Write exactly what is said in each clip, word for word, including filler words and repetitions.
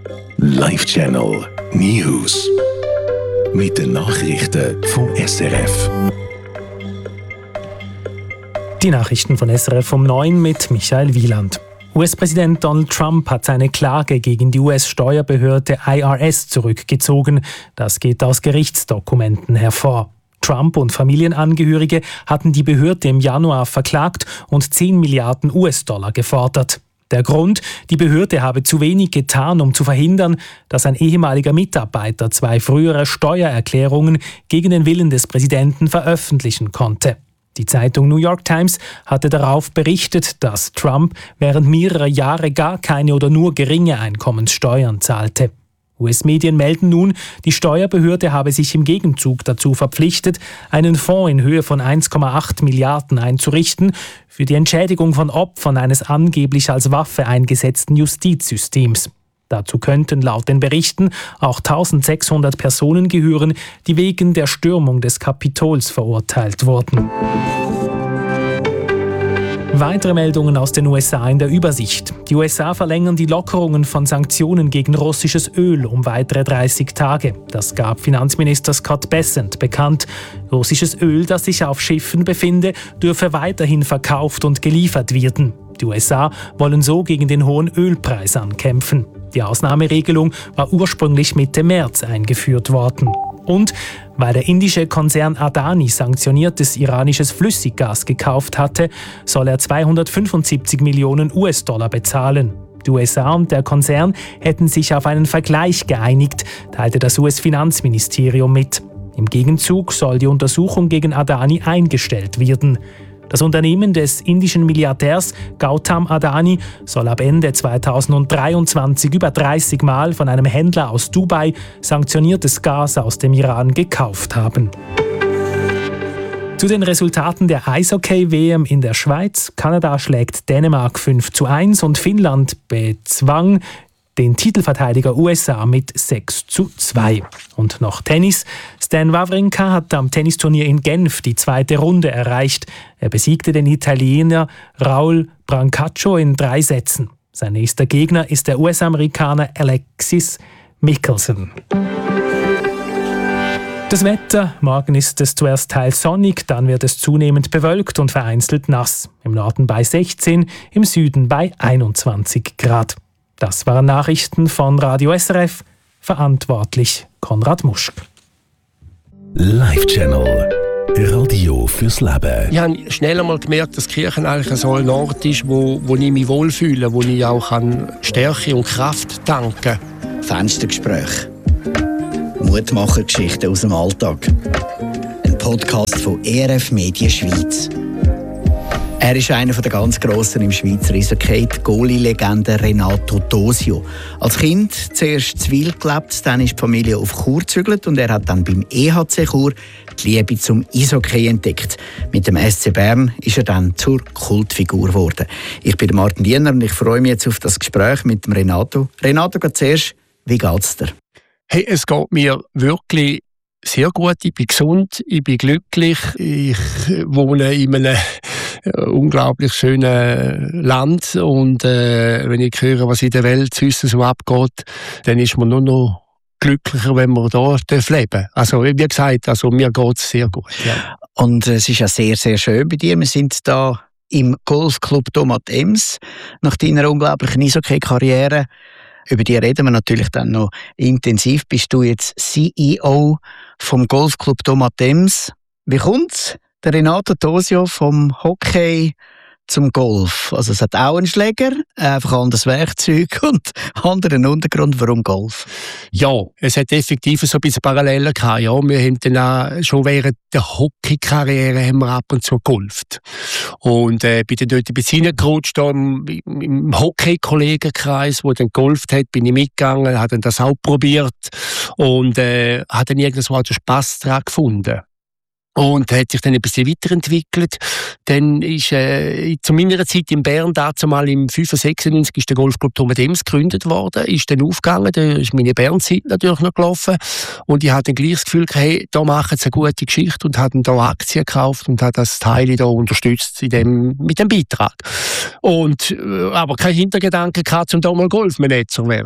Live Channel News. Mit den Nachrichten vom S R F. Die Nachrichten von S R F um neun mit Michael Wieland. U S-Präsident Donald Trump hat seine Klage gegen die U S-Steuerbehörde I R S zurückgezogen. Das geht aus Gerichtsdokumenten hervor. Trump und Familienangehörige hatten die Behörde im Januar verklagt und zehn Milliarden U S-Dollar gefordert. Der Grund: Die Behörde habe zu wenig getan, um zu verhindern, dass ein ehemaliger Mitarbeiter zwei frühere Steuererklärungen gegen den Willen des Präsidenten veröffentlichen konnte. Die Zeitung New York Times hatte darauf berichtet, dass Trump während mehrerer Jahre gar keine oder nur geringe Einkommenssteuern zahlte. U S-Medien melden nun, die Steuerbehörde habe sich im Gegenzug dazu verpflichtet, einen Fonds in Höhe von eins Komma acht Milliarden einzurichten für die Entschädigung von Opfern eines angeblich als Waffe eingesetzten Justizsystems. Dazu könnten laut den Berichten auch eintausendsechshundert Personen gehören, die wegen der Stürmung des Kapitols verurteilt wurden. Weitere Meldungen aus den U S A in der Übersicht. Die U S A verlängern die Lockerungen von Sanktionen gegen russisches Öl um weitere dreißig Tage. Das gab Finanzminister Scott Bessent bekannt. Russisches Öl, das sich auf Schiffen befinde, dürfe weiterhin verkauft und geliefert werden. Die U S A wollen so gegen den hohen Ölpreis ankämpfen. Die Ausnahmeregelung war ursprünglich Mitte März eingeführt worden. Und weil der indische Konzern Adani sanktioniertes iranisches Flüssiggas gekauft hatte, soll er zweihundertfünfundsiebzig Millionen U S-Dollar bezahlen. Die U S A und der Konzern hätten sich auf einen Vergleich geeinigt, teilte das U S-Finanzministerium mit. Im Gegenzug soll die Untersuchung gegen Adani eingestellt werden. Das Unternehmen des indischen Milliardärs Gautam Adani soll ab Ende zweitausenddreiundzwanzig über dreißig Mal von einem Händler aus Dubai sanktioniertes Gas aus dem Iran gekauft haben. Zu den Resultaten der Eishockey-W M in der Schweiz. Kanada schlägt Dänemark fünf zu eins und Finnland bezwang den Titelverteidiger U S A mit sechs zu zwei. Und noch Tennis. Stan Wawrinka hat am Tennisturnier in Genf die zweite Runde erreicht. Er besiegte den Italiener Raul Brancaccio in drei Sätzen. Sein nächster Gegner ist der U S-Amerikaner Alexis Michelsen. Das Wetter: Morgen ist es zuerst teils sonnig, dann wird es zunehmend bewölkt und vereinzelt nass. Im Norden bei sechzehn, im Süden bei einundzwanzig Grad. Das waren Nachrichten von Radio S R F. Verantwortlich Konrad Muschk. Live Channel Radio fürs Leben. Ich habe schnell einmal gemerkt, dass die Kirche eigentlich so ein Ort ist, wo, wo ich mich wohlfühle, wo ich auch an Stärke und Kraft tanken kann. Fenstergespräch. Mutmacher-Geschichten aus dem Alltag. Ein Podcast von E R F Medien Schweiz. Er ist einer der ganz Grossen im Schweizer Eishockey, die Goalie-Legende Renato Tosio. Als Kind zuerst in Wil gelebt, dann ist die Familie auf Chur gezügelt und er hat dann beim E H C Chur die Liebe zum Eishockey entdeckt. Mit dem S C Bern ist er dann zur Kultfigur geworden. Ich bin Martin Diener und ich freue mich jetzt auf das Gespräch mit dem Renato. Renato, geht zuerst, wie geht's dir? Hey, es geht mir wirklich sehr gut. Ich bin gesund, ich bin glücklich. Ich wohne in einem unglaublich schönen Land und äh, wenn ich höre, was in der Welt sonst so abgeht, dann ist man nur noch glücklicher, wenn man da leben darf. Also wie gesagt, also mir geht es sehr gut. Ja. Und es ist ja sehr, sehr schön bei dir. Wir sind da im Golfclub Domat Ems. Nach deiner unglaublichen Eishockey-Karriere, über die reden wir natürlich dann noch intensiv, bist du jetzt C E O vom Golfclub Domat Ems. Wie kommt's? Der Renato Tosio vom Hockey zum Golf. Also es hat auch einen Schläger, einfach anderes Werkzeug und anderen Untergrund. Warum Golf? Ja, es hat effektiv so ein bisschen Parallelen gehabt. Ja, wir haben dann auch schon während der Hockey-Karriere haben wir ab und zu gegolft. Und äh, bin dann dort ein bisschen reingerutscht, im, im Hockey-Kollegenkreis, wo dann gegolft hat, bin ich mitgegangen, habe dann das auch probiert und äh, habe dann irgendwann auch den Spass daran gefunden. Und hat sich dann ein bisschen weiterentwickelt. Dann ist äh, zu meiner Zeit in Bern, dazu mal im fünfundneunzig, ist der Golfclub Domat Ems gegründet worden, ist dann aufgegangen, da ist meine Bernzeit natürlich noch gelaufen. Und ich hatte dann gleich das Gefühl, hey, da machen sie eine gute Geschichte und haben da Aktien gekauft und hat das Teil da unterstützt in dem, mit dem Beitrag. Und, äh, aber kein Hintergedanke gehabt, um da mal Golfmanager zu werden.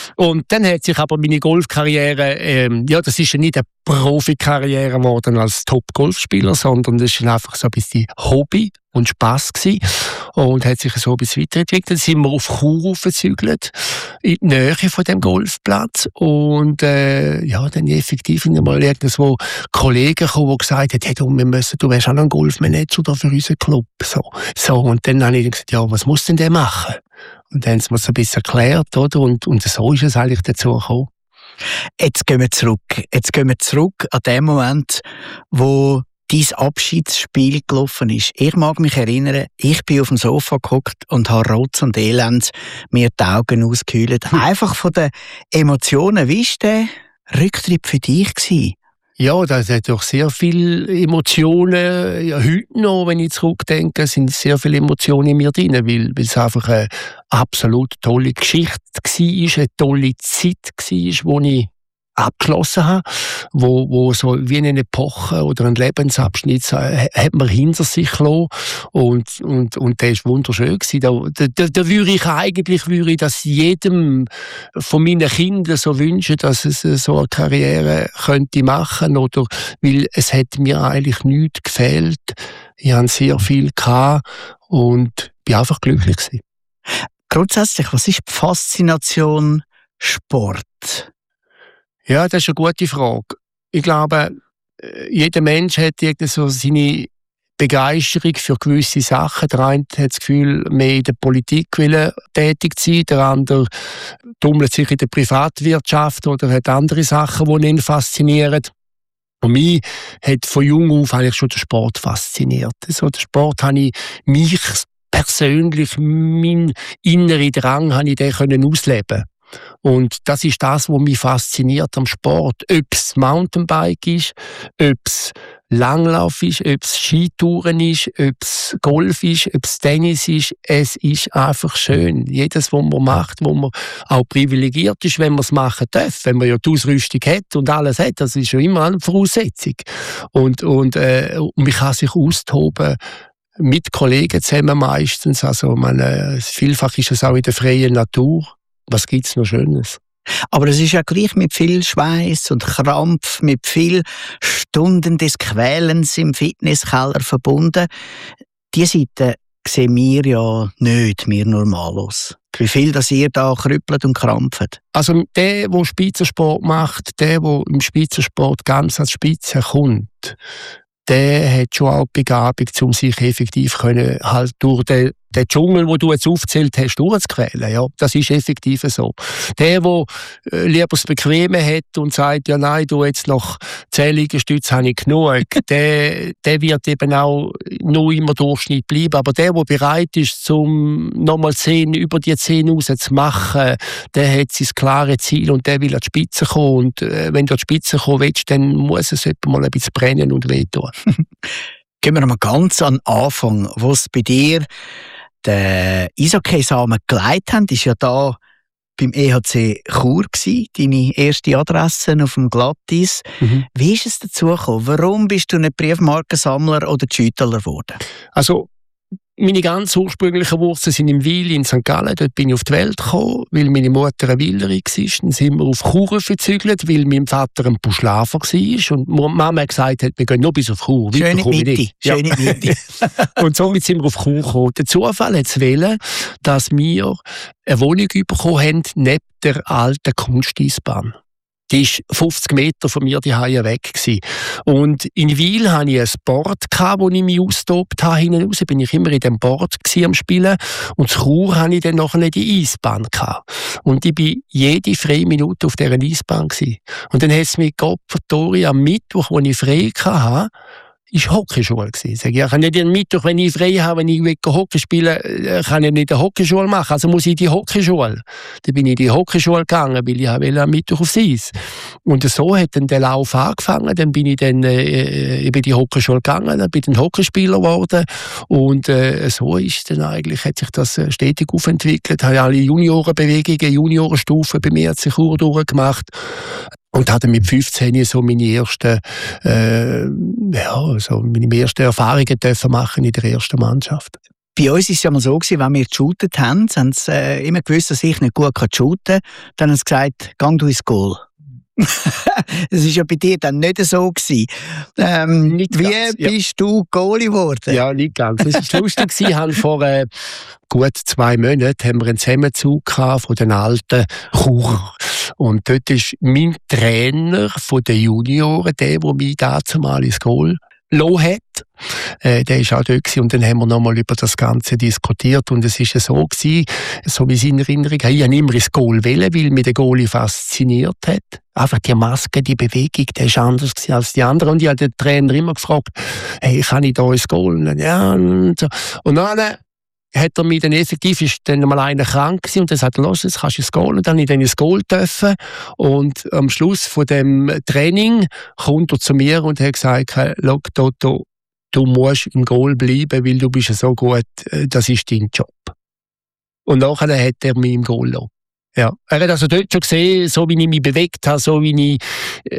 Und dann hat sich aber meine Golfkarriere, ähm, ja, das ist ja nicht eine Profikarriere geworden als Top-Golfspieler, sondern das ist einfach so ein bisschen Hobby und Spass gewesen. Und hat sich so ein bisschen weiterentwickelt. Dann sind wir auf Chur gezügelt, in die Nähe von dem Golfplatz. Und äh, ja, dann effektiv mal irgendwo Kollegen kamen, die gesagt haben, hey, du, wir müssen, du wärst auch noch ein Golfmanager da für unseren Club. So. So, und dann habe ich gesagt, ja, was muss denn der machen? Und dann haben sie mir so ein bisschen erklärt, oder? Und, und so ist es eigentlich dazu gekommen. Jetzt gehen wir zurück. Jetzt gehen wir zurück an den Moment, wo dein Abschiedsspiel gelaufen ist. Ich mag mich erinnern, ich bin auf dem Sofa gehockt und habe Rotz und Elend mir die Augen ausgekühlt. Einfach von den Emotionen. Wie war der Rücktritt für dich gewesen? Ja, da hat doch sehr viele Emotionen, ja, heute noch, wenn ich zurückdenke, sind sehr viele Emotionen in mir drin, weil, weil es einfach eine absolut tolle Geschichte war, eine tolle Zeit war, die ich abgeschlossen habe, wo, wo so wie eine Epoche oder ein Lebensabschnitt äh, hat man hinter sich gelassen und, und, und der war wunderschön gewesen. Da, da, da würde ich eigentlich, würde ich das jedem von meinen Kindern so wünschen, dass es so eine Karriere könnte machen, oder, weil es hat mir eigentlich nichts gefehlt. Ich hatte sehr viel gehabt und bin einfach glücklich gewesen. Grundsätzlich, was ist die Faszination Sport? Ja, das ist eine gute Frage. Ich glaube, jeder Mensch hat irgendwie so seine Begeisterung für gewisse Sachen. Der eine hat das Gefühl, mehr in der Politik will tätig zu sein, der andere tummelt sich in der Privatwirtschaft oder hat andere Sachen, die ihn faszinieren. Und mich hat von jung auf eigentlich schon der Sport fasziniert. So, der Sport habe ich mich persönlich, meinen inneren Drang, habe ich den ausleben. Und das ist das, was mich fasziniert am Sport. Ob es Mountainbike ist, ob es Langlauf ist, ob es Skitouren ist, ob es Golf ist, ob es Tennis ist. Es ist einfach schön. Jedes, was man macht, wo man auch privilegiert ist, wenn man es machen darf. Wenn man ja die Ausrüstung hat und alles hat, das ist ja immer eine Voraussetzung. Und, und, äh, und man kann sich austoben mit Kollegen zusammen meistens. Also, meine, vielfach ist es auch in der freien Natur. Was gibt's noch Schönes? Aber es ist ja gleich mit viel Schweiß und Krampf, mit viel Stunden des Quälens im Fitnesskeller verbunden. Diese Seite sehen wir ja nicht, wir Normalos. Wie viel dass ihr da krüppelt und krampft? Also der, der Spitzensport macht, der, der im Spitzensport ganz als Spitze kommt, der hat schon auch die Begabung, um sich effektiv können, halt durch den, den Dschungel, den du jetzt aufgezählt hast, durchzuquälen. Ja, das ist effektiv so. Der, der äh, lieber das Bequeme hat und sagt, ja nein, du jetzt noch zehn Liegestütze habe ich genug, der, der wird eben auch nur immer Durchschnitt bleiben. Aber der, der bereit ist, um nochmal zehn über die zehn raus zu machen, der hat sein klares Ziel und der will an die Spitze kommen. Und äh, wenn du an die Spitze kommen willst, dann muss es mal ein bisschen brennen und wehtun. Gehen wir mal ganz an den Anfang, wo es bei dir den Eishockey-Samen geleitet haben, ist ja da beim E H C Chur gewesen, deine erste Adresse auf dem Glatteis. Mhm. Wie ist es dazu gekommen? Warum bist du nicht Briefmarkensammler oder Schüttler geworden? Also, meine ganz ursprünglichen Wurzeln sind im Wil in Sankt Gallen. Dort bin ich auf die Welt gekommen, weil meine Mutter eine Willerin war. Dann sind wir auf Chur gezügelt, weil mein Vater ein Buschlafer war. Und Mama hat gesagt, wir gehen nur bis auf Chur. Schöne Mitte. Schöne ja. Mitte. Und somit sind wir auf Chur gekommen. Der Zufall hat es wollen, dass wir eine Wohnung bekommen haben, neben der alten Kunsteisbahn. Die war fünfzig Meter von mir die Haie weg gewesen. Und in Wil hatte ich ein Board, wo ich mich austobt habe. Hinten raus bin ich immer in dem Board am Spielen. Und zu Chur hatte ich dann nachher die Eisbahn gehabt. Und ich war jede freie Minute auf dieser Eisbahn gewesen. Und dann hat es mich Gott verdammt am Mittwoch, als ich frei hatte, ist Hockeyschule gewesen. Sag ich, ich kann nicht am Mittwoch, wenn ich frei habe, wenn ich Hockey spiele, kann ich nicht eine Hockeyschule machen. Also muss ich in die Hockeyschule. Dann bin ich in die Hockeyschule gegangen, weil ich wollte am Mittwoch aufs Eis. Und so hat dann der Lauf angefangen. Dann bin ich dann äh, in die Hockeyschule gegangen, dann bin ich ein Hockeyspieler geworden. Und äh, so ist dann eigentlich, hat sich das stetig aufentwickelt. Ich habe alle Juniorenbewegungen, Juniorenstufen bei mir sich Chur durchgemacht. Und hatte mit fünfzehn so meine ersten, äh, ja, so meine ersten Erfahrungen dürfen machen in der ersten Mannschaft. Bei uns war es ja mal so, wenn wir geshootet haben, haben sie äh, immer gewusst, dass ich nicht gut shooten kann. Dann haben sie gesagt, gang du ins Goal. Das war ja bei dir dann nicht so gewesen. Ähm, nicht wie ganz, ja. bist du Goalie geworden? Ja, nicht ganz. Es war lustig. Wir haben vor äh, gut zwei Monaten haben wir einen Zusammenzug von den alten Chur. Und dort ist mein Trainer von den Junioren, der, der mich dazu mal ins Goal gelassen hat. Äh, der war auch dort gewesen. Und dann haben wir nochmal über das Ganze diskutiert. Und es war ja so gewesen, so wie es in Erinnerung habe. Ich wollte immer ins Goal wählen, weil mich der Goalie fasziniert hat. Einfach die Maske, die Bewegung, der war anders als die anderen. Und ich habe den Trainer immer gefragt, hey, kann ich da ins Goal? Und dann, ja, und so. Und dann hat er mich dann effektiv, ist dann mal einer krank gewesen und dann sagt er, los, jetzt kannst du ins Goal. Und dann habe ich dann ins Goal dürfen. Und am Schluss von dem Training kommt er zu mir und hat gesagt, schau, Toto, du musst im Goal bleiben, weil du bist ja so gut, das ist dein Job. Und nachher hat er mich im Goal gelassen. Ja. Er hat also dort schon gesehen, so wie ich mich bewegt habe, so wie ich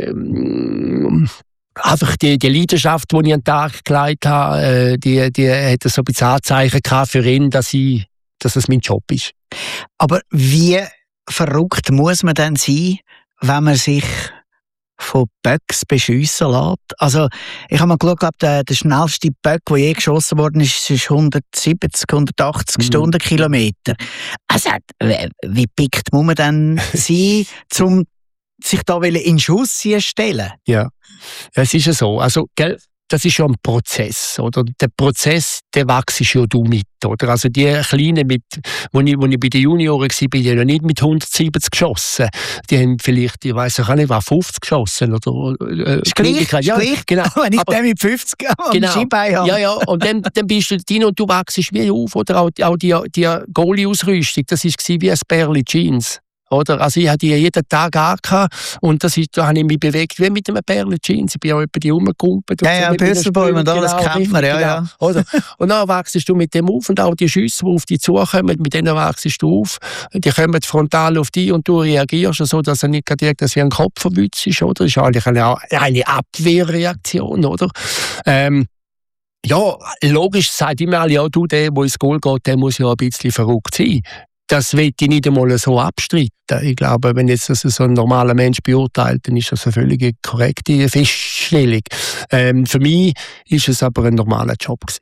ähm, einfach die, die Leidenschaft, die ich an den Tag gelegt habe, äh, die, die hat so ein bisschen Anzeichen gehabt für ihn, dass, ich, dass es mein Job ist. Aber wie verrückt muss man denn sein, wenn man sich von Böcks beschiessen lässt? Also, ich habe mal geschaut, der, der schnellste Böck, der je geschossen worden ist, ist hundertsiebzig, hundertachtzig mhm. Stundenkilometer. Also, wie pickt muss man denn sein, um sich da in Schuss zu stellen? Ja, es ist ja so. Also, gell, das ist ja ein Prozess, oder? Der Prozess, der wächst ja du mit, oder? Also die Kleinen, mit, wo ich, wo ich bei den Junioren war, bin ich ja nicht mit hundertsiebzig geschossen. Die haben vielleicht, ich weiss auch nicht, was, fünfzig geschossen, oder? Äh, ist gleich, ist ja, gleich. Genau. Wenn ich aber, den mit fünfzig am genau. Skibein habe. Ja, ja, und dann, dann bist du drin und du wachst wie auf, oder? Auch, auch die, die Goalie-Ausrüstung, das war wie ein Bärli Jeans. Oder? Also ich hatte die jeden Tag angehabt und das ist, da habe ich mich bewegt wie mit einem Bärli Jeans. Ich bin auch etwa die rumgekumpelt. Ja, ja, Pösselbäume und alles kennt man, ja, ja. Oder? Und dann wachst du mit dem auf und auch die Schüsse, die auf dich zukommen, mit denen wachst du auf. Die kommen frontal auf dich und du reagierst so, dass er nicht gerade irgendwie einen Kopf verwützt ist, oder? Das ist eigentlich eine, eine Abwehrreaktion, oder? Ähm, ja, logisch sagt immer alle, ja, du, der, der ins Goal geht, der muss ja ein bisschen verrückt sein. Das will ich nicht einmal so abstreiten. Ich glaube, wenn jetzt das so ein normaler Mensch beurteilt, dann ist das eine völlig korrekte Feststellung. Ähm, für mich ist es aber ein normaler Job gewesen.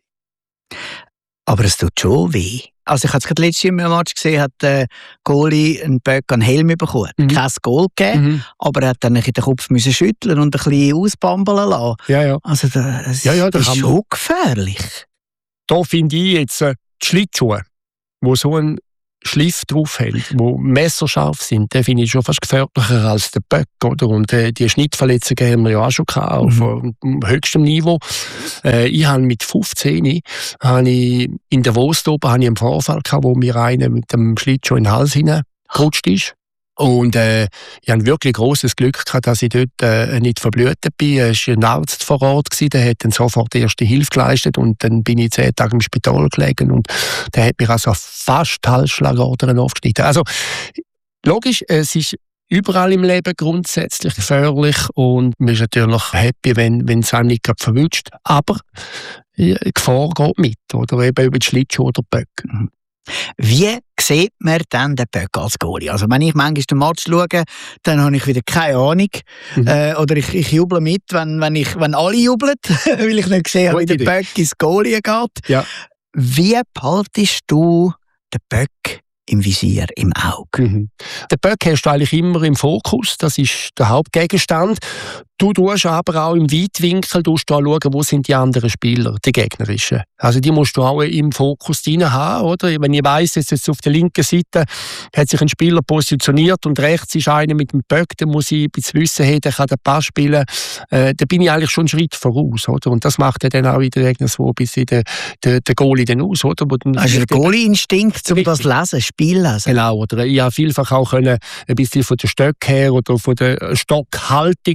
Aber es tut schon weh. Also ich habe es gerade letztes Jahr im Match gesehen, hat der Goalie einen Böck an den Helm bekommen. Mhm. Kein Goal gegeben, mhm. aber er hat dann den Kopf müssen schütteln und ein bisschen ausbambeln lassen. Ja, ja. Also das, ja, ja, das ist schon gefährlich. Da finde ich jetzt äh, die Schlittschuhe, wo so ein Schliff drauf haben, die messerscharf sind, den finde ich schon fast gefährlicher als der Böck, oder? Und äh, die Schnittverletzungen haben wir ja auch schon gehabt, auf mhm. höchstem Niveau. Äh, ich habe mit fünfzehn habe ich in der Wurst oben habe ich einen Vorfall gehabt, wo mir einer mit dem Schlittschuh in den Hals hineingerutscht ist. Und äh, ich hatte wirklich großes Glück gehabt, dass ich dort äh, nicht verblutet bin. Es war ein Arzt vor Ort, gewesen, der hat dann sofort erste Hilfe geleistet und dann bin ich zehn Tage im Spital gelegen und der hat mich also fast Halsschlagadern aufgeschnitten. Also logisch, es ist überall im Leben grundsätzlich gefährlich und man ist natürlich happy, wenn, wenn es einem nicht gerade verwünscht. Aber ja, die Gefahr geht mit, oder eben über die Schlittschuhe oder die Böcke. Mhm. Wie sieht man dann den Böck als Goalie? Also wenn ich manchmal den Match schaue, dann habe ich wieder keine Ahnung. Mhm. Äh, oder ich, ich juble mit, wenn, wenn, ich, wenn alle jubeln, weil ich nicht sehe, wie der Böck ins Goalie geht. Ja. Wie behaltest du den Böck im Visier, im Auge? Mhm. Den Böck hast du eigentlich immer im Fokus, das ist der Hauptgegenstand. Du tust aber auch im Weitwinkel du schauen, wo sind die anderen Spieler, die gegnerischen. Also die musst du auch im Fokus drin haben, oder? Wenn ich weiss, jetzt, jetzt auf der linken Seite hat sich ein Spieler positioniert und rechts ist einer mit dem Böck, dann muss ich ein bisschen wissen, hey, der kann den Pass spielen. Äh, da bin ich eigentlich schon einen Schritt voraus, oder? Und das macht ja dann auch wieder so ein bisschen den, den, den Goalie dann aus, oder? Dann, also der Goalie-Instinkt, um das lesen, Spiel lesen. Genau, oder? Ich habe vielfach auch können, ein bisschen von der Stöck her oder von der Stockhaltung her können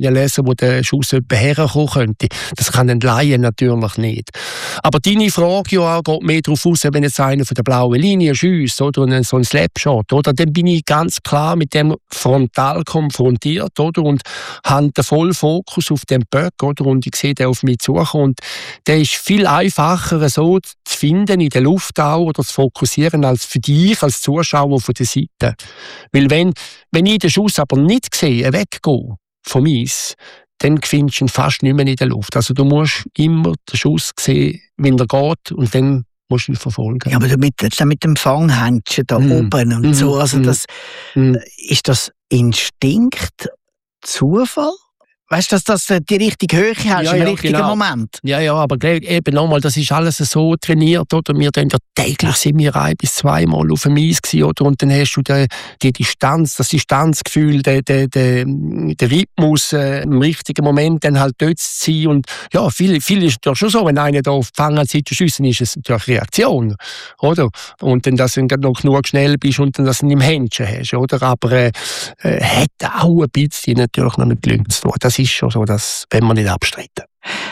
lesen, wo der Schuss etwa herkommen könnte. Das kann ein Laie natürlich nicht. Aber deine Frage ja auch geht mehr darauf aus, wenn jetzt einer von der blauen Linie schiesst, oder und so ein Slapshot, oder, dann bin ich ganz klar mit dem frontal konfrontiert, oder, und habe den vollen Fokus auf den Böck, oder, und ich sehe den auf mich zukommen, und der ist viel einfacher so zu finden in der Luft auch, oder zu fokussieren, als für dich als Zuschauer von der Seite. Weil wenn, wenn ich den Schuss aber nicht sehe, weggehe vom Eis, dann findest du ihn fast nicht mehr in der Luft. Also du musst immer den Schuss sehen, wenn er geht, und dann musst du ihn verfolgen. Ja, aber du mit, mit dem Fanghändchen da mm. oben und mm. so, also das, mm. ist das Instinkt, Zufall? Weißt du, dass du die richtige Höhe hast, ja, im ja, richtigen genau. Moment? Ja, ja, aber eben nochmal, das ist alles so trainiert, oder? Wir dann ja täglich sind wir ein bis zweimal auf dem Eis gewesen, oder? Und dann hast du die, die Distanz, das Distanzgefühl, den, den, den, den Rhythmus, äh, im richtigen Moment dann halt dort zu sein. Und ja, viel, viel ist ja schon so, wenn einer da auf die Fangzeit schiessen, ist es natürlich Reaktion, oder? Und dann, dass du dann noch genug schnell bist und dann das in dem Händchen hast, oder? Aber äh, äh, hat auch ein bisschen natürlich noch nicht gelüngt. Das ist schon so, dass, wenn wir nicht abstreiten.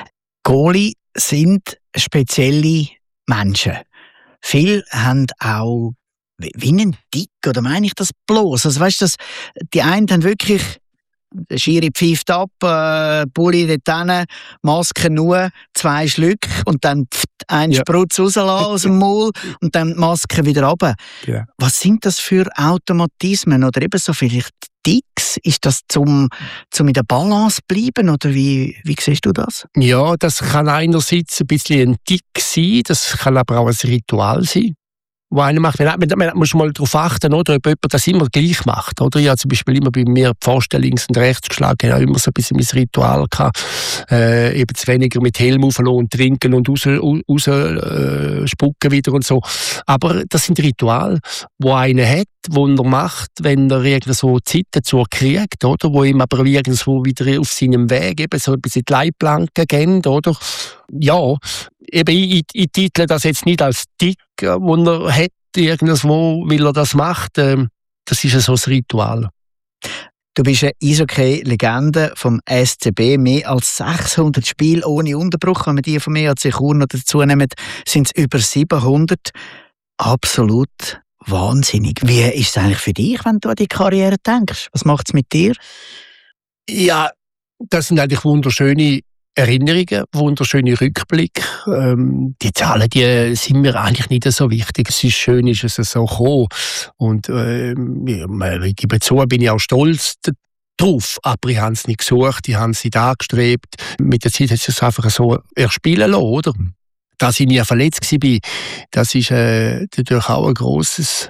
Goalie sind spezielle Menschen. Viele haben auch wie einen Tick, oder meine ich das bloß? Also weißt du, dass die einen haben wirklich, der Schiri pfeift ab, äh, Bulli dort hin, Maske nur, zwei Schlücke und dann pft, ein ja. Sprutz rauslassen aus dem Maul und dann die Maske wieder runter. Ja. Was sind das für Automatismen oder eben so vielleicht Ticks? Ist das zum, zum in der Balance bleiben oder wie, wie siehst du das? Ja, das kann einerseits ein bisschen ein Tick sein, das kann aber auch ein Ritual sein, wo einer macht. Man, man, man muss mal darauf achten, oder, ob jemand das immer gleich macht. Oder? Ich habe zum Beispiel immer bei mir die Pfosten links und rechts geschlagen, ich habe immer so ein bisschen mein Ritual gehabt. Äh, eben zu weniger mit Helm auflassen und trinken und raus, raus äh, spucken wieder und so. Aber das sind Rituale, die einer hat, die er macht, wenn er irgendwo Zeit dazu kriegt, oder? Wo ihm aber irgendwo wieder auf seinem Weg eben so ein bisschen die Leitplanken geben, oder? Ja, eben, ich, ich title das jetzt nicht als Tick, wo er hat, irgendwo, weil er das macht. Das ist so ein Ritual. Du bist eine Eishockey-Legende vom S C B. Mehr als sechshundert Spiele ohne Unterbruch. Wenn wir die von mir als Chur noch dazu nehmen, sind es über siebenhundert. Absolut wahnsinnig. Wie ist es eigentlich für dich, wenn du an die Karriere denkst? Was macht es mit dir? Ja, das sind eigentlich wunderschöne Erinnerungen, wunderschöne Rückblicke. Ähm, die Zahlen, die sind mir eigentlich nicht so wichtig. Es ist schön, ist es so gekommen. Und ähm, ich gebe zu, bin ich auch stolz drauf. Aber ich habe es nicht gesucht, ich habe es nicht angestrebt. Mit der Zeit hat es sich einfach so erspielen lassen, oder? Dass ich nie verletzt war, das ist äh, natürlich auch ein grosses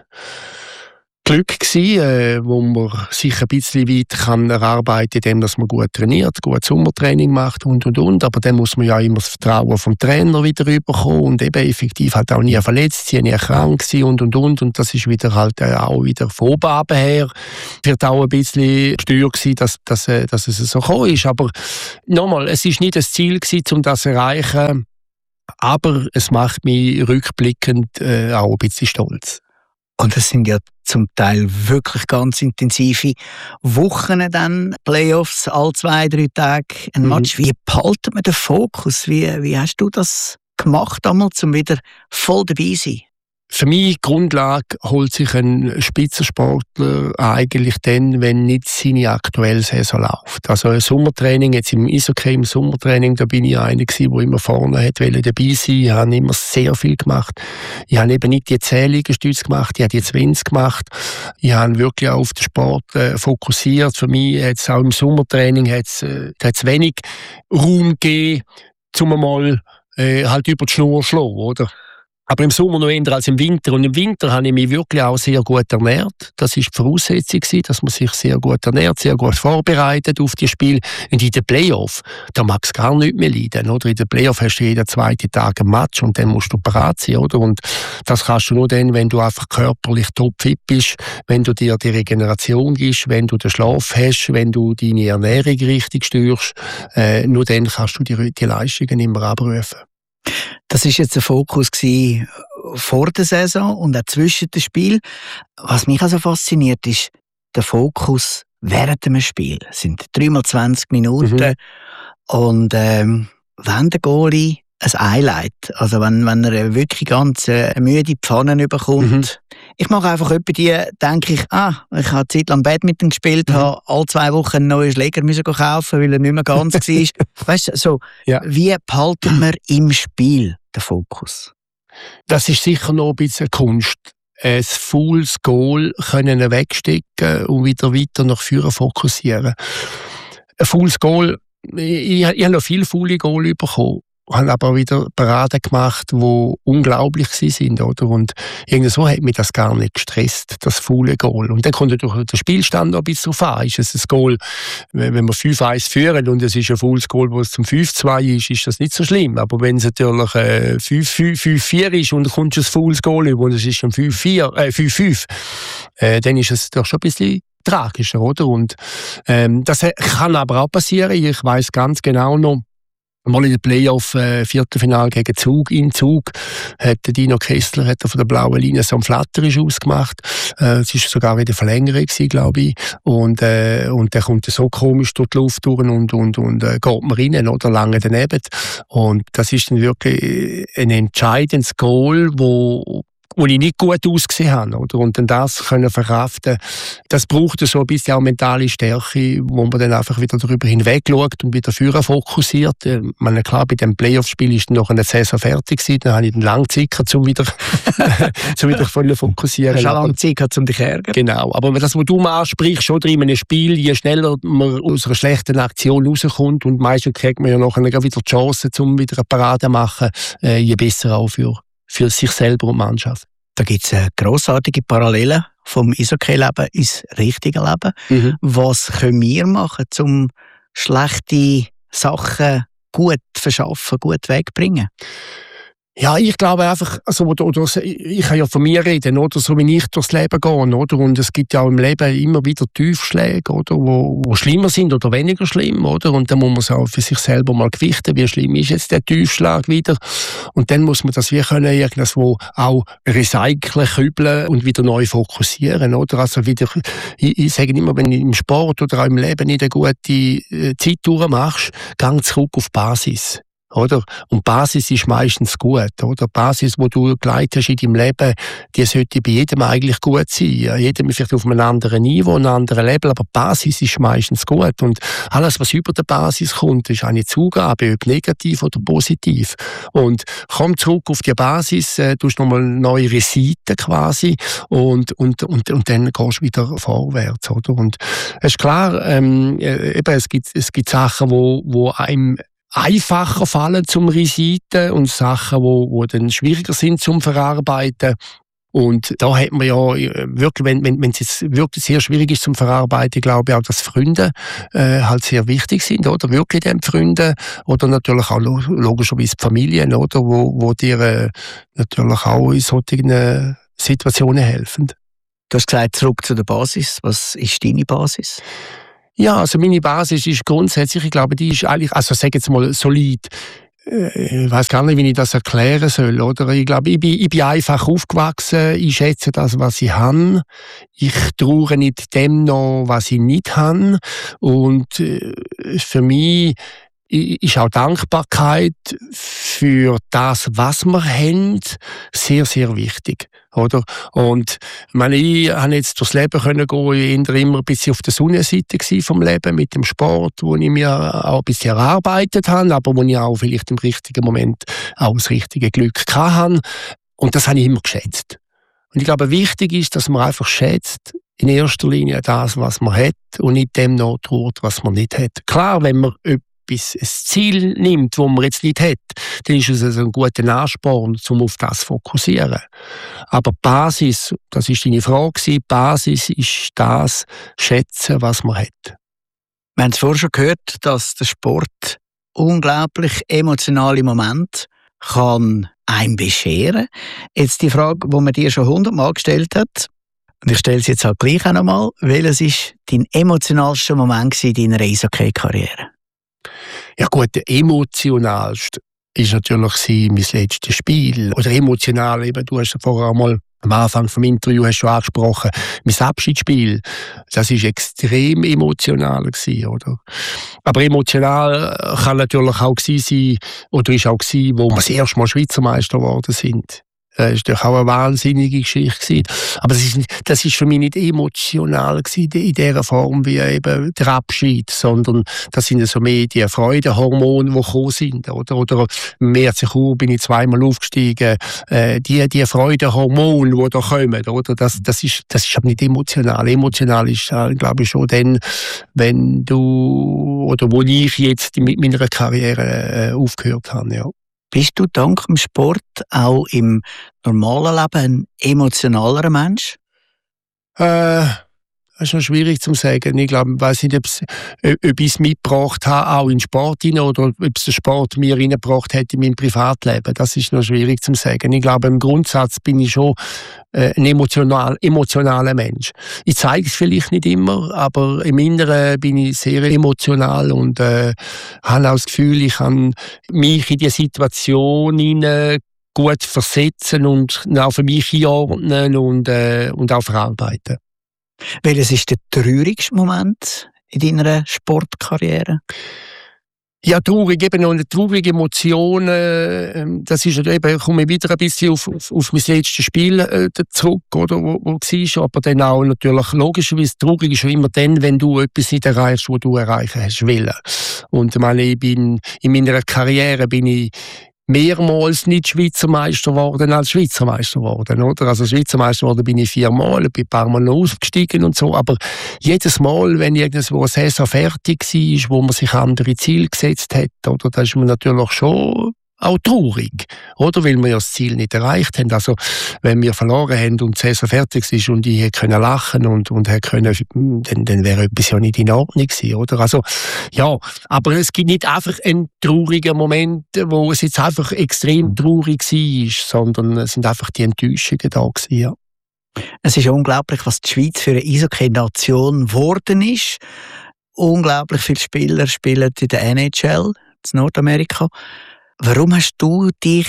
Glück gewesen, äh, wo man sich ein bisschen weit kann erarbeiten kann, indem man gut trainiert, gut Sommertraining macht und und und. Aber dann muss man ja immer das Vertrauen vom Trainer wieder rüberkommen und eben effektiv halt auch nie verletzt sein, nie krank sein und und und. Und das ist wieder halt äh, auch wieder von oben her. Wird auch ein bisschen steuer gewesen, dass, dass, äh, dass es so gekommen ist. Aber nochmal, es ist nicht das Ziel gewesen, um das zu erreichen. Aber es macht mich rückblickend äh, auch ein bisschen stolz. Und es sind ja zum Teil wirklich ganz intensive Wochen dann, Playoffs, alle zwei, drei Tage ein Match. Mhm. Wie behalten wir den Fokus? Wie, wie hast du das gemacht, damals, um wieder voll dabei zu sein? Für mich Grundlage holt sich ein Spitzensportler eigentlich dann, wenn nicht seine aktuelle Saison läuft. Also ein Sommertraining, jetzt im Eishockey, im Sommertraining, da bin ich einer gewesen, der immer vorne hat wollte dabei sein. Ich habe immer sehr viel gemacht. Ich habe eben nicht die zehn Liegestütze gemacht, ich habe die zwanzig gemacht. Ich habe wirklich auch auf den Sport äh, fokussiert. Für mich hat es auch im Sommertraining hat's, äh, hat's wenig Raum gegeben, um mal äh, halt über die Schnur zu schlagen, oder? Aber im Sommer noch eher als im Winter. Und im Winter habe ich mich wirklich auch sehr gut ernährt. Das war die Voraussetzung, dass man sich sehr gut ernährt, sehr gut vorbereitet auf die Spiele. Und in den Playoffs, da mag es gar nicht mehr leiden. Oder? In den Playoffs hast du jeden zweiten Tag ein Match und dann musst du parat sein. Oder? Und das kannst du nur dann, wenn du einfach körperlich topfit bist, wenn du dir die Regeneration gibst, wenn du den Schlaf hast, wenn du deine Ernährung richtig steuerst. Äh, nur dann kannst du die, die Leistungen immer abrufen. Das war jetzt der Fokus vor der Saison und auch zwischen dem Spiel. Was mich also fasziniert, ist der Fokus während einem Spiel. Es sind dreimal zwanzig Minuten. Mhm. Und ähm, wenn der Goalie ein Highlight, also wenn, wenn er wirklich ganz äh, müde Pfannen bekommt, mhm. ich mache einfach etwa die, denke ich, ah, ich habe Zeit lang Badminton gespielt, mhm. habe alle zwei Wochen einen neuen Schläger müssen kaufen, weil er nicht mehr ganz war. Weißt du, so, ja. Wie behaltet man im Spiel den Fokus? Das ist sicher noch ein bisschen Kunst. Ein Fouls Goal können wegstecken und wieder weiter nach vorne fokussieren. Ein Fouls Goal, ich, ich habe noch viele faule Goal bekommen. Haben aber wieder Paraden gemacht, die unglaublich sind, oder? Und irgendwie so hat mich das gar nicht gestresst, das faule Goal. Und dann kommt natürlich der Spielstand noch ein bisschen drauf an. Ist es ein Goal, wenn wir fünf eins führen und es ist ein faules Goal, wo es zum fünf zwei ist, ist das nicht so schlimm. Aber wenn es natürlich äh, fünf vier ist und kommt ein faules Goal über und es ist ein fünf fünf, äh, dann ist es doch schon ein bisschen tragischer, oder? Und ähm, das kann aber auch passieren. Ich weiss ganz genau noch, mal in den Playoff äh, Viertelfinale gegen Zug in Zug hat Dino Kessler hat er von der blauen Linie so einen Flatterisch ausgemacht. Äh, es war sogar wieder Verlängerung gewesen, glaube ich. Und, äh, und der kommt so komisch durch die Luft durch und, und, und äh, geht mir rein oder lange daneben. Und das ist dann wirklich ein entscheidendes Goal, wo wo ich nicht gut ausgesehen habe. Oder? Und dann das können verkraften, das braucht so ein bisschen auch mentale Stärke, wo man dann einfach wieder darüber hinweg schaut und wieder vorher fokussiert. Ich meine, klar, bei dem Playoff-Spiel ist dann noch eine Saison fertig gewesen, dann habe ich dann lange Zeit gehabt, um wieder, um wieder voll fokussieren. Hast du auch lange Zeit gehabt, um dich zu ärgern? Genau, aber das, was du ansprichst, schon in einem Spiel, je schneller man aus einer schlechten Aktion rauskommt und meistens kriegt man ja nachher wieder die Chance, um wieder eine Parade zu machen, äh, je besser auch für für sich selber und die Mannschaft. Da gibt es grossartige Parallelen vom Eishockey-Leben ins richtige Leben. Mhm. Was können wir machen, um schlechte Sachen gut verschaffen, gut wegbringen? Ja, ich glaube einfach, also, oder, oder, ich kann ja von mir reden, oder, so wie ich durchs Leben gehe, oder, und es gibt ja auch im Leben immer wieder Tiefschläge, oder, wo, wo schlimmer sind oder weniger schlimm, oder, und dann muss man es auch für sich selber mal gewichten, wie schlimm ist jetzt der Tiefschlag wieder, und dann muss man das wie können irgendwo auch recyceln, kübeln und wieder neu fokussieren, oder, also wieder, ich, ich sage immer, wenn du im Sport oder auch im Leben nicht eine gute Zeit durchmachst, geh zurück auf die Basis. Oder? Und Basis ist meistens gut. Oder? Die Basis, die du geleitet hast in deinem Leben, die sollte bei jedem eigentlich gut sein. Jedem vielleicht auf einem anderen Niveau, einem anderen Level, aber die Basis ist meistens gut. Und alles, was über der Basis kommt, ist eine Zugabe, ob negativ oder positiv. Und komm zurück auf die Basis, äh, du hast nochmal neue Seiten quasi und, und, und, und dann gehst du wieder vorwärts. Oder? Und es ist klar, ähm, eben, es gibt, es gibt Sachen, wo, wo einem einfacher fallen zum Reseiten und Sachen, wo, wo dann schwieriger sind zum Verarbeiten. Und da hat man ja wirklich, wenn, wenn, wenn es jetzt wirklich sehr schwierig ist zum Verarbeiten, glaube ich auch, dass Freunde äh, halt sehr wichtig sind, oder? Wirklich die Freunde oder natürlich auch logischerweise die Familien, oder? Wo, wo dir äh, natürlich auch in solchen Situationen helfen. Du hast gesagt, zurück zu der Basis. Was ist deine Basis? Ja, also meine Basis ist grundsätzlich, ich glaube, die ist eigentlich, also sag jetzt mal solid. Ich weiß gar nicht, wie ich das erklären soll, oder? Ich glaube, ich bin, ich bin einfach aufgewachsen, ich schätze das, was ich habe. Ich traue nicht dem noch, was ich nicht habe. Und für mich ist auch Dankbarkeit für das, was wir haben, sehr, sehr wichtig. Oder? Und ich meine, ich habe jetzt durchs Leben können gehen, ich war immer ein bisschen auf der Sonnenseite vom Leben mit dem Sport, wo ich mir auch ein bisschen erarbeitet habe, aber wo ich auch vielleicht im richtigen Moment auch das richtige Glück hatte. Und das habe ich immer geschätzt. Und ich glaube, wichtig ist, dass man einfach schätzt, in erster Linie das, was man hat und nicht dem nachtraut, was man nicht hat. Klar, wenn man bis ein Ziel nimmt, das man jetzt nicht hat, dann ist es also ein guter Ansporn, um auf das zu fokussieren. Aber die Basis, das war deine Frage, die Basis ist das Schätzen, was man hat. Wir haben es vorher schon gehört, dass der Sport unglaublich emotionale Momente kann einem bescheren. Jetzt die Frage, die man dir schon hundertmal gestellt hat, und ich stelle es jetzt halt gleich auch nochmal, welches war dein emotionalster Moment in deiner Eishockey-Karriere? Ja gut, der emotionalste war natürlich mein letztes Spiel. Oder emotional, eben, du hast ja vorher einmal Am Anfang vom Interview hast du schon angesprochen, mein Abschiedsspiel, das war extrem emotional gewesen, oder? Aber emotional kann natürlich auch gewesen sein, oder ist auch gewesen, wo wir das erste Mal Schweizer Meister geworden sind. Das war natürlich auch eine wahnsinnige Geschichte. Aber das ist, nicht, das ist für mich nicht emotional gewesen, in dieser Form wie eben der Abschied, sondern das sind so mehr die Freudenhormone, die gekommen sind. Oder, oder im März bin ich zweimal aufgestiegen. Äh, die, die Freudenhormone, die da kommen, oder? Das, das, ist, das ist aber nicht emotional. Emotional ist, äh, glaube ich, schon dann, wenn du, oder wo ich jetzt mit meiner Karriere äh, aufgehört habe, ja. Bist du dank dem Sport auch im normalen Leben ein emotionalerer Mensch? Äh, das ist noch schwierig zu sagen. Ich glaube, ich weiss nicht, ob ich es mitgebracht habe, auch in den Sport hinein, oder ob es der Sport mir reingebracht hat in mein Privatleben. Das ist noch schwierig zu sagen. Ich glaube, im Grundsatz bin ich schon äh, ein emotional, emotionaler Mensch. Ich zeige es vielleicht nicht immer, aber im Inneren bin ich sehr emotional und äh, habe auch das Gefühl, ich kann mich in die Situation hinein gut versetzen und auch für mich einordnen und, äh, und auch verarbeiten. Welches ist der traurigste Moment in deiner Sportkarriere? Ja, traurig, eben noch eine traurige Emotion. Äh, das ist eben, komme ich wieder ein bisschen auf, auf, auf mein letztes Spiel äh, zurück, oder, wo, wo war. Aber dann auch natürlich, logischerweise, traurig ist schon immer dann, wenn du etwas nicht erreichst, was du erreichen hast wollen. Und ich meine, ich bin, in meiner Karriere bin ich mehrmals nicht Schweizer Meister geworden als Schweizer Meister geworden, oder? Also Schweizer Meister geworden bin ich viermal, bin ein paar Mal noch aufgestiegen und so, aber jedes Mal, wenn irgendwo eine Saison fertig war, wo man sich andere Ziele gesetzt hat, oder, da ist man natürlich schon auch traurig, oder? Weil wir ja das Ziel nicht erreicht haben. Also, wenn wir verloren haben und die Saison fertig ist und ich hätte können lachen und, und hätte können, dann, dann wäre etwas ja nicht in Ordnung gewesen, oder? Also, ja, aber es gibt nicht einfach einen traurigen Moment, wo es jetzt einfach extrem traurig war, sondern es sind einfach die Enttäuschungen da gewesen, ja. Es ist unglaublich, was die Schweiz für eine Eishockey-Nation geworden ist. Unglaublich viele Spieler spielen in der N H L, in Nordamerika. Warum hast du dich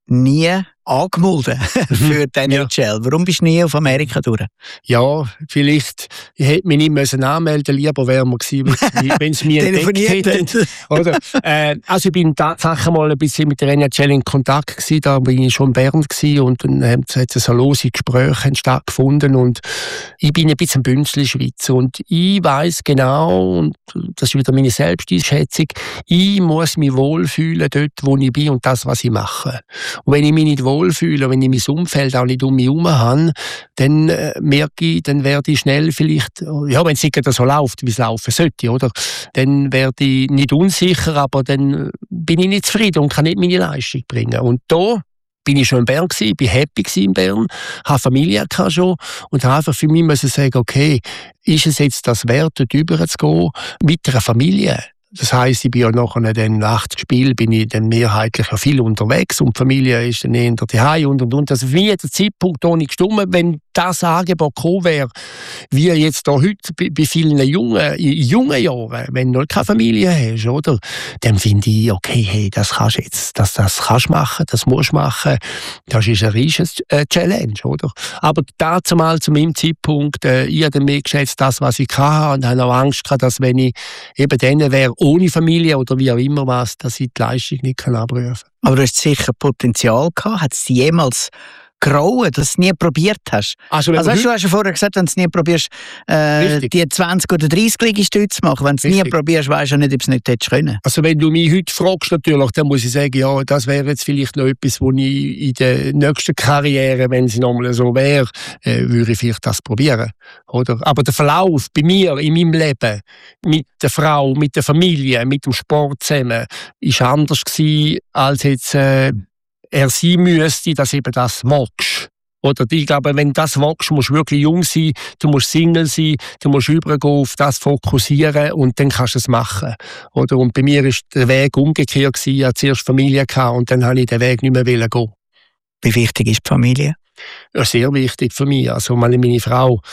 nie angemeldet für die N H L? Ja. Warum bist du nie auf Amerika durch? Ja, vielleicht ich hätte mich nicht müssen anmelden, lieber wäre man gewesen, wenn es mir entdeckt hätten. Oder? Äh, also ich bin tatsächlich mal ein bisschen mit der N H L in Kontakt gewesen, da bin ich schon in Bern gewesen und dann hat es so lose Gespräche stattgefunden und ich bin ein bisschen Bünzli-Schweizer und ich weiss genau, und das ist wieder meine Selbsteinschätzung, ich muss mich wohlfühlen dort, wo ich bin und das, was ich mache. Und wenn ich mich nicht wohlfühle, wenn ich mein Umfeld auch nicht um mich herum habe, dann äh, merke ich, dann werde ich schnell vielleicht, ja, wenn es nicht so läuft, wie es laufen sollte, oder? Dann werde ich nicht unsicher, aber dann bin ich nicht zufrieden und kann nicht meine Leistung bringen. Und da bin ich schon in Bern gewesen, bin happy gewesen in Bern, habe Familie gehabt schon und habe einfach für mich müssen sagen, okay, ist es jetzt das wert, dort rüber zu gehen mit einer Familie? Das heisst, ich bin ja nachher dann nach dem Spiel bin ich dann mehrheitlich ja viel unterwegs und die Familie ist dann eher daheim und und und. Also für mich hat der Zeitpunkt auch nicht gestimmt, wenn das Angebot gekommen wäre, wie jetzt da heute bei, bei vielen jungen, jungen Jahren, wenn du noch keine Familie hast, oder? Dann finde ich, okay, hey, das kannst du jetzt, das, das kannst du machen, das musst du machen. Das ist eine riesige äh, Challenge, oder? Aber dazu mal zu meinem Zeitpunkt, äh, ich habe mehr geschätzt, das, was ich hatte und habe auch Angst gehabt, dass wenn ich eben dann wäre, ohne Familie oder wie auch immer was, dass ich die Leistung nicht kann abrufen kann. Aber du hast sicher Potenzial gehabt. Hat es jemals grauen, dass du es nie probiert hast? Also, also weißt, du hast ja vorher gesagt, wenn du es nie probierst, äh, die zwanzig oder dreißig Liegestütze zu machen. Wenn du es nie probierst, weisst du nicht, ob du es nicht hättest können. Also wenn du mich heute fragst, natürlich, dann muss ich sagen, ja, das wäre jetzt vielleicht noch etwas, wo ich in der nächsten Karriere, wenn es nochmal so wäre, äh, würde ich vielleicht das probieren. Oder? Aber der Verlauf bei mir, in meinem Leben, mit der Frau, mit der Familie, mit dem Sport zusammen, ist anders gewesen, als jetzt äh, er sein müsste, dass eben das magst. Oder ich glaube, wenn du das magst, musst du wirklich jung sein, du musst Single sein, du musst übergehen, auf das fokussieren und dann kannst du es machen. Oder? Und bei mir war der Weg umgekehrt gewesen. Ich hatte zuerst Familie gehabt und dann wollte ich den Weg nicht mehr gehen. Wie wichtig ist die Familie? Ja, sehr wichtig für mich. Also meine Frau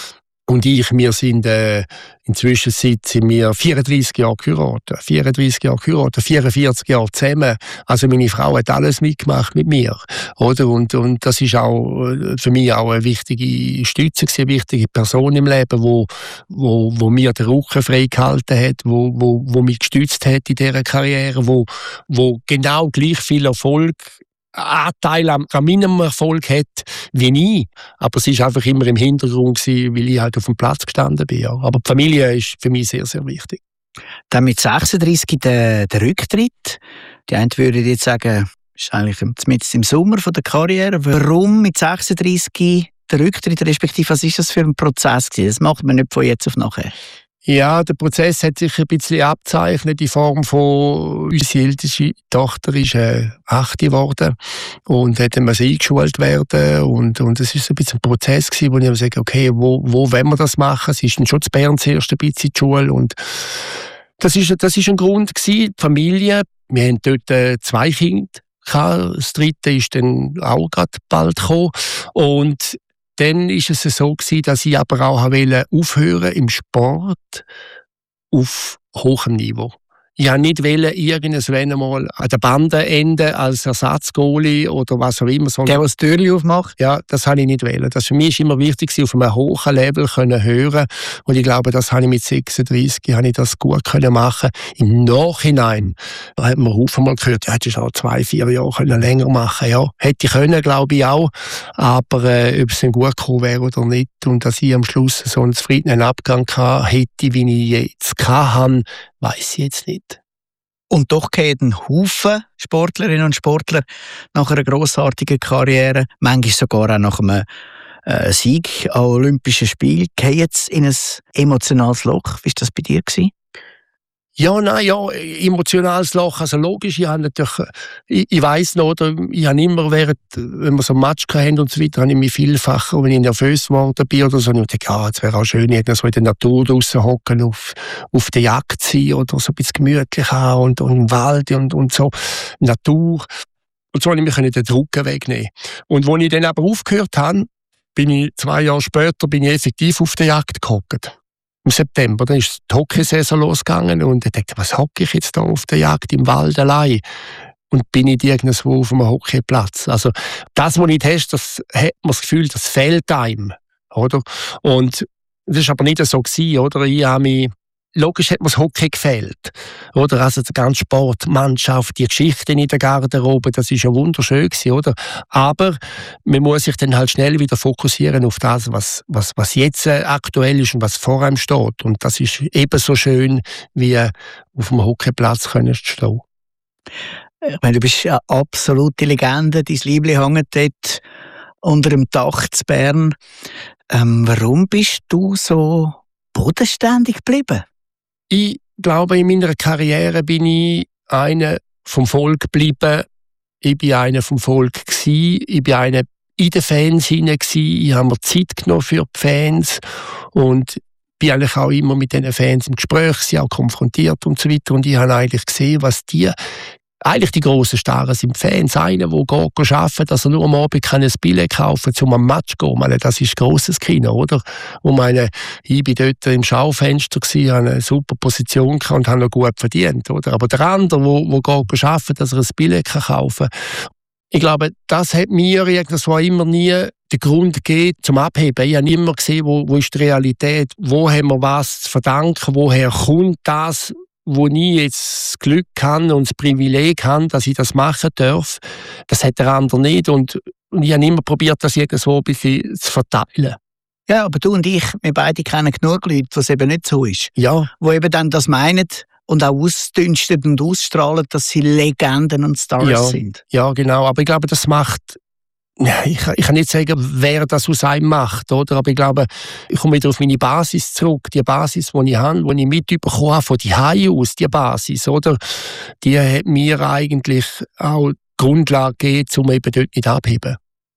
und ich, wir sind äh, inzwischen seit sind wir vierunddreissig Jahre geheiratet. vierunddreissig Jahre geheiratet, vierundvierzig Jahre zusammen. Also meine Frau hat alles mitgemacht mit mir. Oder? Und, und das ist auch für mich auch eine wichtige Stütze, eine wichtige Person im Leben, wo, wo, wo mir den Rücken frei gehalten hat, wo, wo, wo mich gestützt hat in dieser Karriere, wo, wo genau gleich viel Erfolg Anteil an, an meinem Erfolg hat wie ich. Aber es war einfach immer im Hintergrund gewesen, weil ich halt auf dem Platz gestanden bin. Ja. Aber die Familie ist für mich sehr, sehr wichtig. Dann mit sechsunddreissig der, der Rücktritt. Die einen würden jetzt sagen, das ist eigentlich mitten im Sommer von der Karriere. Warum mit sechsunddreissig der Rücktritt, respektive was ist das für ein Prozess gewesen? Das macht man nicht von jetzt auf nachher. Ja, der Prozess hat sich ein bisschen abzeichnet in Form von, unsere älteste Tochter ist äh, acht geworden und hätte müssen eingeschult werden und und es ist so ein bisschen ein Prozess gewesen, wo ich mir sage, okay, wo wo wollen wir das machen? Sie ist dann schon zu Bern zuerst ein bisschen in die Schule und das ist das ist ein Grund gewesen, die Familie. Wir haben dort äh, zwei Kinder gehabt, das dritte ist dann auch gerade bald gekommen und dann war es so gewesen, dass ich aber auch aufhören im Sport auf hohem Niveau. Ich wollte nicht irgendwann einmal an der Bande enden als Ersatzgoalie oder was auch immer. Der, der das Türchen aufmacht? Ja, das wollte ich nicht wollen. Das für mich war immer wichtig, auf einem hohen Level können hören. Und ich glaube, das habe ich mit sechsunddreissig habe ich das gut können machen. Im Nachhinein hat man auch mal gehört, ja, hättest du auch zwei, vier Jahre können länger machen. Ja, hätte ich können, glaube ich auch. Aber äh, ob es dann gut gekommen wäre oder nicht und dass ich am Schluss so einen zufriedenen Abgang hatte, hätte, wie ich jetzt hatte, weiss ich jetzt nicht. Und doch gehen ein Haufen Sportlerinnen und Sportler nach einer grossartigen Karriere, manchmal sogar auch nach einem äh, Sieg an Olympischen Spielen, gehen jetzt in ein emotionales Loch. Wie war das bei dir gewesen? Ja, nein, ja, emotionales Loch, also logisch, ich habe natürlich, ich, ich weiss noch, oder, ich habe immer während, wenn wir so ein Match hatten und so weiter, habe ich mich vielfach, wenn ich nervös geworden bin oder so, und ich dachte, ja, jetzt wäre auch schön, so in der Natur draussen hocken, auf, auf der Jagd sein oder so ein bisschen gemütlich haben und, und im Wald und, und so, Natur. Und so konnte ich den Druck wegnehmen. Und als ich dann aber aufgehört habe, bin ich, zwei Jahre später, bin ich effektiv auf der Jagd gehockt. Im September, dann ist die Hockeysaison losgegangen und ich dachte, was hocke ich jetzt da auf der Jagd im Wald allein? Und bin ich irgendwo auf einem Hockeyplatz. Also das, was du nicht hast, das hat man das Gefühl, das fehlt einem, oder? Und das war aber nicht so gewesen, oder? Ich habe mich Logisch hat mir das Hockey gefehlt. Oder? Also der ganze Sport, die Mannschaft, die Geschichten in der Garderobe, das ist ja wunderschön gewesen, oder? Aber man muss sich dann halt schnell wieder fokussieren auf das, was, was, was jetzt aktuell ist und was vor einem steht. Und das ist ebenso schön, wie auf dem Hockeyplatz können stehen. Ich meine, du bist eine absolute Legende. Dein Liebling hängt dort unter dem Dach zu Bern. Ähm, warum bist du so bodenständig geblieben? Ich glaube, in meiner Karriere bin ich einer vom Volk geblieben. Ich bin einer vom Volk gewesen. Ich bin einer in den Fans hinein gewesen. Ich habe mir Zeit genommen für die Fans und bin eigentlich auch immer mit diesen Fans im Gespräch, sie auch konfrontiert und so weiter. Und ich habe eigentlich gesehen, was die eigentlich die grossen Starren sind Fans. Einer, der geht arbeiten, dass er nur am Abend ein Billett kaufen kann, um am Match zu gehen. Meine, das ist ein grosses Kino, oder? Und meine, ich war dort im Schaufenster, hatte eine super Position und habe noch gut verdient, oder? Aber der andere, der, der geht arbeiten, dass er ein Billett kaufen kann. Ich glaube, das hat mir irgendwo immer nie den Grund gegeben, zum Abheben. Ich habe immer gesehen, wo, wo ist die Realität, wo haben wir was zu verdanken, woher kommt das, wo ich jetzt das Glück habe und das Privileg habe, dass ich das machen darf. Das hat der andere nicht. Und, und ich habe immer probiert, das irgendwo ein bisschen zu verteilen. Ja, aber du und ich, wir beide kennen genug Leute, wo es eben nicht so ist. Ja. Die eben dann das meinen und auch ausdünsten und ausstrahlen, dass sie Legenden und Stars ja, sind. Ja, genau. Aber ich glaube, das macht... Ich, ich kann nicht sagen, wer das aus einem macht, oder? Aber ich glaube, ich komme wieder auf meine Basis zurück. Die Basis, die ich habe, die ich mitbekommen habe, von die Hause aus, die Basis, oder? Die hat mir eigentlich auch die Grundlage gegeben, um eben dort nicht abzuheben.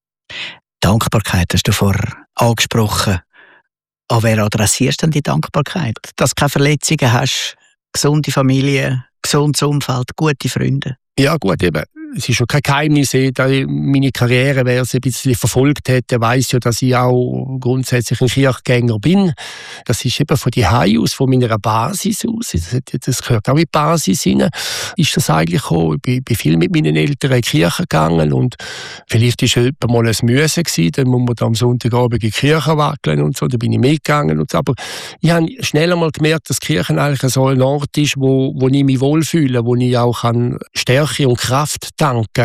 Dankbarkeit hast du vorher angesprochen. An wer adressierst du denn die Dankbarkeit? Dass du keine Verletzungen hast, gesunde Familie, gesundes Umfeld, gute Freunde? Ja gut, eben. es ist schon kein Geheimnis, da meine Karriere, wer es ein bisschen verfolgt hat, der weiss ja, dass ich auch grundsätzlich ein Kirchgänger bin. Das ist eben von die Hause aus, von meiner Basis aus, das, das gehört auch in die Basis rein, ist das eigentlich auch. Ich bin, bin viel mit meinen Eltern in die Kirche gegangen und vielleicht war es jemand mal ein Müsse gewesen, dann muss man da am Sonntagabend in die Kirche wackeln und so, da bin ich mitgegangen und so. Aber ich habe schnell einmal gemerkt, dass die Kirche eigentlich so ein Ort ist, wo, wo ich mich wohlfühle, wo ich auch kann Stärke und Kraft danken.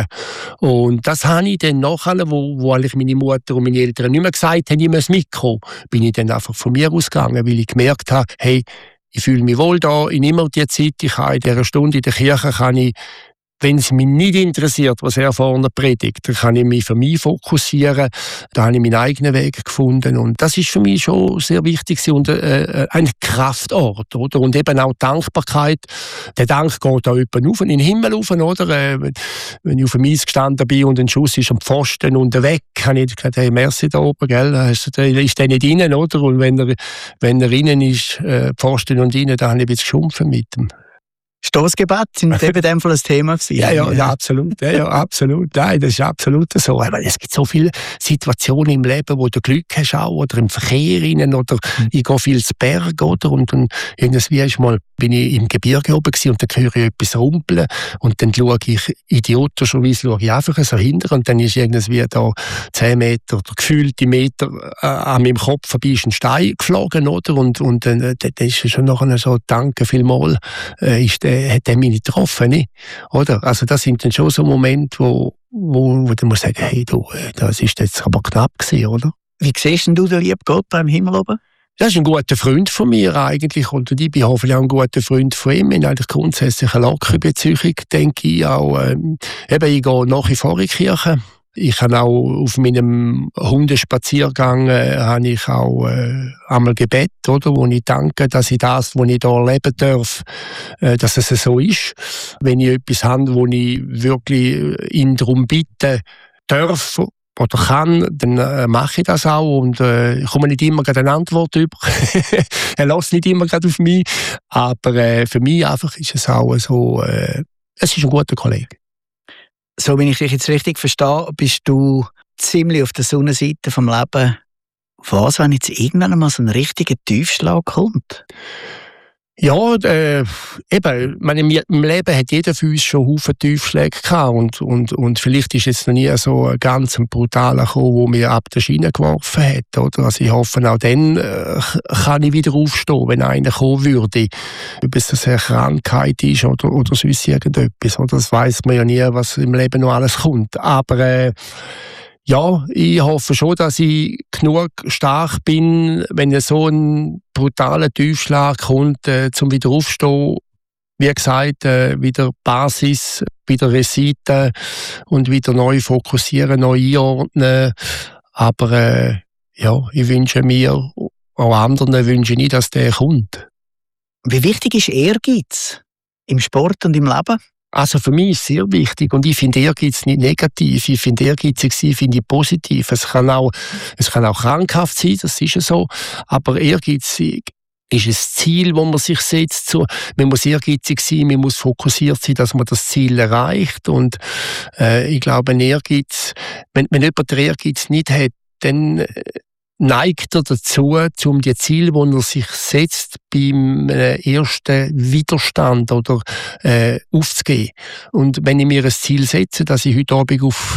Und das habe ich dann nachher, wo, wo eigentlich meine Mutter und meine Eltern nicht mehr gesagt haben, ich muss mitkommen, bin ich dann einfach von mir ausgegangen, weil ich gemerkt habe, hey, ich fühle mich wohl da, ich nehme die Zeit, ich kann in dieser Stunde in der Kirche, kann ich, wenn es mich nicht interessiert, was er vorne predigt, dann kann ich mich für mich fokussieren. Da habe ich meinen eigenen Weg gefunden. Und das ist für mich schon sehr wichtig und äh, ein Kraftort. Oder? Und eben auch Dankbarkeit. Der Dank geht auch jemand auf, in den Himmel rauf. Oder? Äh, wenn ich auf dem Eis gestanden bin und ein Schuss ist am Pfosten und weg, habe ich gesagt, hey, merci da oben, gell? Der ist der nicht rein, oder? Und wenn er, wenn er innen ist, äh, Pfosten und innen, dann habe ich ein bisschen geschumpfen mit ihm. Stossgebet sind eben in dem Fall ein Thema gewesen. Ja, ja, ja, absolut. Ja, ja, absolut. Nein, das ist absolut so. Aber es gibt so viele Situationen im Leben, wo du Glück hast auch, oder im Verkehr rein, oder mhm. ich gehe viel zu Berg, oder? Und dann irgendwie ist mal, bin ich im Gebirge oben gewesen, und dann höre ich etwas rumpeln und dann schaue ich idiotischerweise schaue ich einfach so hinter und dann ist irgendwie da zehn Meter oder gefühlte Meter äh, an meinem Kopf vorbei ist ein Stein geflogen, oder? Und, und dann äh, das ist schon nachher so, danke vielmals, äh, ist der hat er mich nicht getroffen, nicht? Oder? Also das sind dann schon so Momente, wo, wo, wo du musst sagen, hey, du, das ist jetzt aber knapp gewesen, oder? Wie siehst denn du den lieben Gott beim Himmel oben? Das ist ein guter Freund von mir eigentlich und ich bin hoffentlich auch ein guter Freund von ihm. Ich habe eigentlich grundsätzlich eine lockere Beziehung, denke ich auch. Ähm, eben, ich gehe nach wie vor in die Kirche. Ich habe auch auf meinem Hundespaziergang äh, habe ich auch äh, einmal Gebet, oder, wo ich danke, dass ich das, was ich hier erleben darf, äh, dass es so ist. Wenn ich etwas habe, wo ich wirklich ihn darum bitte darf oder kann, dann äh, mache ich das auch und äh, ich komme nicht immer gerade eine Antwort über. Er lässt nicht immer gerade auf mich, aber äh, für mich einfach ist es auch so, äh, es ist ein guter Kollege. So, wenn ich dich jetzt richtig verstehe, bist du ziemlich auf der Sonnenseite vom Leben. Was, wenn jetzt irgendwann einmal so ein richtiger Tiefschlag kommt? Ja, äh, eben, meine, im Leben hat jeder von uns schon Haufen Tiefschläge gehabt und, und, und vielleicht ist jetzt noch nie so ein ganz brutaler gekommen, wo mir ab der Schiene geworfen hat, oder? Also ich hoffe, auch dann äh, kann ich wieder aufstehen, wenn einer kommen würde. Ob es eine Krankheit ist oder, oder sonst irgendetwas, oder? Das weiss man ja nie, was im Leben noch alles kommt. Aber äh, ja, ich hoffe schon, dass ich genug stark bin, wenn so ein brutaler Tiefschlag kommt, äh, zum wieder aufstehen. Wie gesagt, äh, wieder Basis, wieder Resiten und wieder neu fokussieren, neu einordnen. Aber äh, ja, ich wünsche mir, auch anderen wünsche ich, dass der kommt. Wie wichtig ist Ehrgeiz im Sport und im Leben? Also für mich ist es sehr wichtig und ich finde Ehrgeiz nicht negativ, ich finde Ehrgeizig sein, finde ich positiv. Es kann auch, es kann auch krankhaft sein, das ist ja so, aber ehrgeizig ist ein Ziel, das man sich setzt. So, man muss ehrgeizig sein, man muss fokussiert sein, dass man das Ziel erreicht und äh, ich glaube, ein Ehrgeiz, wenn, wenn jemand den Ehrgeiz nicht hat, dann äh, neigt er dazu, um die Ziele, die er sich setzt, beim äh, ersten Widerstand oder äh, aufzugeben. Und wenn ich mir ein Ziel setze, dass ich heute Abend auf